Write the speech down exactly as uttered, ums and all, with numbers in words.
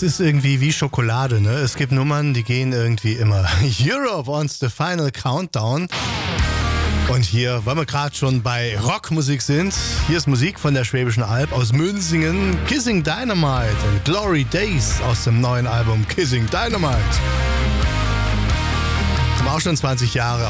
das ist irgendwie wie Schokolade, ne? Es gibt Nummern, die gehen irgendwie immer. Europe wants the final countdown. Und hier, weil wir gerade schon bei Rockmusik sind, hier ist Musik von der Schwäbischen Alb aus Münzingen, Kissing Dynamite und Glory Days aus dem neuen Album Kissing Dynamite. Haben auch schon zwanzig Jahre